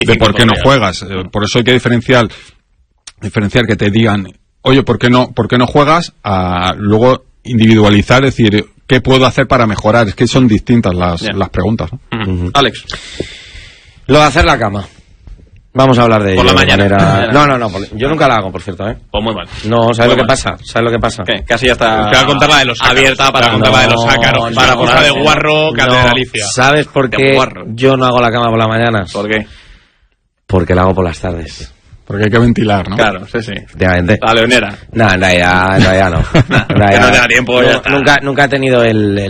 de por qué no juegas. Por eso hay que diferenciar que te digan, oye, ¿por qué no juegas? A luego individualizar, es decir, ¿qué puedo hacer para mejorar? Es que son distintas las preguntas, ¿no? Alex. Lo de hacer la cama. Vamos a hablar de ello. Por la mañana. No. Yo nunca la hago, por cierto, ¿eh? Pues muy mal. No, ¿sabes lo que pasa? ¿Sabes lo que pasa? ¿Qué? Casi ya está. Te voy a contar la de los ácaros. Abierta para contar la de los ácaros. Para cosa de guarro, catedralicia. ¿Sabes por qué yo no hago la cama por las mañanas? ¿Por qué? Porque la hago por las tardes. Porque hay que ventilar, ¿no? Claro, sí. Efectivamente. La leonera. No, en realidad no. Que no te da tiempo. Nunca he tenido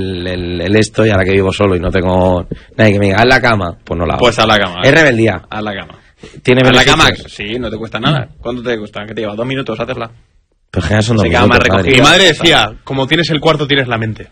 el esto, y ahora que vivo solo y no tengo nadie que me diga, haz la cama, pues no la hago. Pues haz la cama. Es rebeldía. Haz la cama. ¿Tiene ¿Haz la cama? beneficios? Sí, no te cuesta nada. ¿Cuánto te cuesta? ¿Qué te lleva? 2 minutos hacerla. Pero general son 2 Se queda minutos, más recogida. Mi madre decía, como tienes el cuarto, tienes la mente.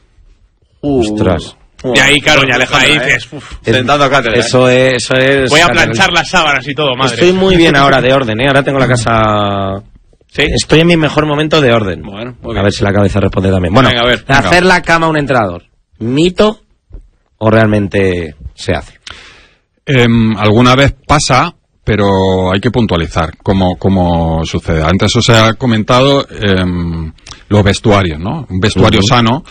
Ostras. Y ahí, claro, Doña ahí Alejandra, dices, Sentando cátedra. Eso es. voy a planchar las sábanas y todo, madre. Estoy muy bien ahora de orden, ¿eh? Ahora tengo la casa... ¿Sí? Estoy en mi mejor momento de orden. Bueno, a ver si la cabeza responde también. Bueno, venga, a ver, hacer la cama a un entrenador, ¿mito o realmente se hace? Alguna vez pasa, pero hay que puntualizar cómo sucede. Antes os he comentado los vestuarios, ¿no? Un vestuario sano,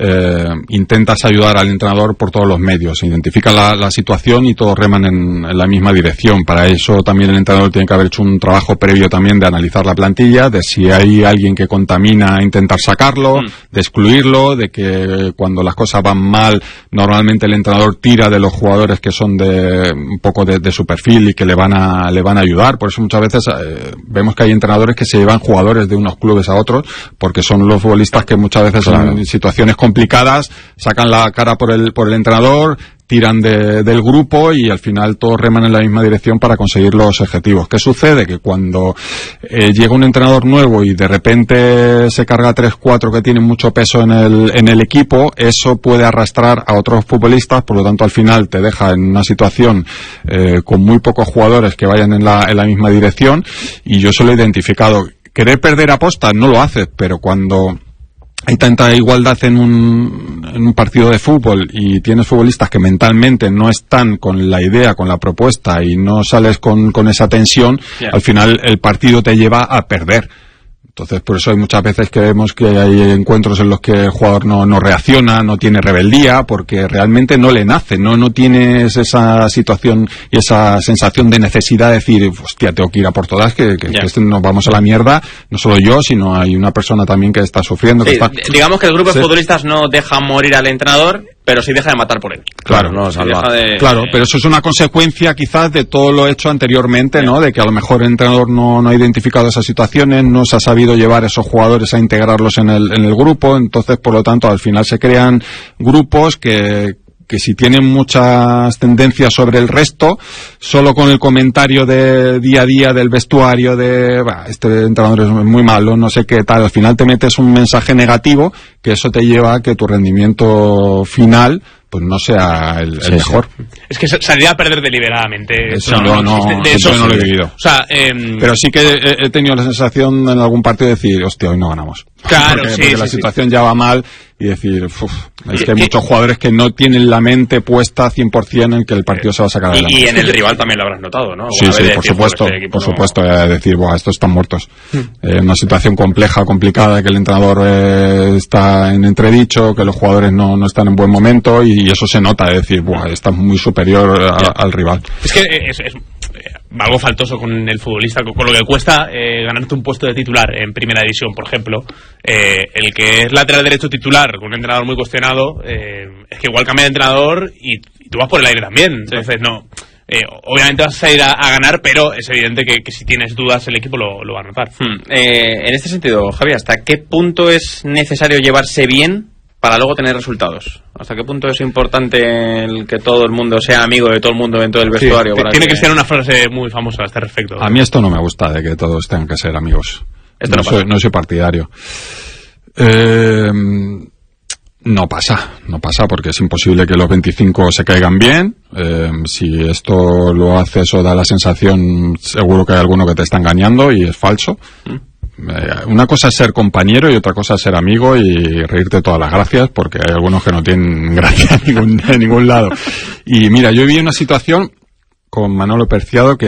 intentas ayudar al entrenador por todos los medios, identifica la situación y todos reman en la misma dirección. Para eso también el entrenador tiene que haber hecho un trabajo previo también de analizar la plantilla, de si hay alguien que contamina, intentar sacarlo, de excluirlo, de que cuando las cosas van mal, normalmente el entrenador tira de los jugadores que son de un poco de su perfil y que le van a ayudar. Por eso muchas veces vemos que hay entrenadores que se llevan jugadores de unos clubes a otros, porque son los futbolistas que muchas veces en situaciones complicadas sacan la cara por el entrenador, tiran del grupo y al final todos reman en la misma dirección para conseguir los objetivos. ¿Qué sucede? Que cuando llega un entrenador nuevo y de repente se carga 3-4 que tienen mucho peso en el equipo, eso puede arrastrar a otros futbolistas, por lo tanto al final te deja en una situación con muy pocos jugadores que vayan en la misma dirección, y yo eso lo he identificado. Querer perder aposta no lo haces, pero cuando hay tanta igualdad en un partido de fútbol y tienes futbolistas que mentalmente no están con la idea, con la propuesta, y no sales con esa tensión, al final el partido te lleva a perder. Entonces, por eso hay muchas veces que vemos que hay encuentros en los que el jugador no reacciona, no tiene rebeldía, porque realmente no le nace, no tienes esa situación y esa sensación de necesidad de decir, hostia, tengo que ir a por todas, que nos vamos a la mierda, no solo yo, sino hay una persona también que está sufriendo. Sí, que está... Digamos que el grupo de futbolistas no deja morir al entrenador, pero sí deja de matar por él. Claro, claro, pero eso es una consecuencia quizás de todo lo hecho anteriormente, ¿no? De que a lo mejor el entrenador no ha identificado esas situaciones, no se ha sabido llevar a esos jugadores a integrarlos en el grupo, entonces por lo tanto al final se crean grupos que si tienen muchas tendencias sobre el resto, solo con el comentario de día a día del vestuario de este entrenador es muy malo, no sé qué tal, al final te metes un mensaje negativo, que eso te lleva a que tu rendimiento final pues no sea el mejor. Es que salir a perder deliberadamente. Eso no lo he vivido. O sea, pero sí que he tenido la sensación en algún partido de decir, hostia, hoy no ganamos. Claro, porque la situación ya va mal, y decir, es que hay muchos jugadores que no tienen la mente puesta 100% en que el partido se va a sacar adelante. Y en el rival también lo habrás notado, ¿no? Sí, por supuesto, decir, estos están muertos. Una situación complicada, que el entrenador está en entredicho, que los jugadores no están en buen momento, y eso se nota, es decir, está muy superior al rival. Es que es algo faltoso con el futbolista, con lo que cuesta ganarte un puesto de titular en primera división, por ejemplo. El que es lateral derecho titular con un entrenador muy cuestionado, es que igual cambia de entrenador y tú vas por el aire también. Entonces obviamente vas a ir a ganar, pero es evidente que si tienes dudas el equipo lo va a notar. En este sentido, Javier, ¿hasta qué punto es necesario llevarse bien para luego tener resultados? ¿Hasta qué punto es importante el que todo el mundo sea amigo de todo el mundo dentro del vestuario? Sí, tiene Cristiano una frase muy famosa a este respecto. A mí esto no me gusta, de que todos tengan que ser amigos. No soy partidario. No pasa porque es imposible que los 25 se caigan bien. Si esto lo haces o da la sensación, seguro que hay alguno que te está engañando y es falso. Una cosa es ser compañero y otra cosa es ser amigo y reírte todas las gracias, porque hay algunos que no tienen gracia en ningún lado. Y mira, yo viví una situación con Manolo Perciado, que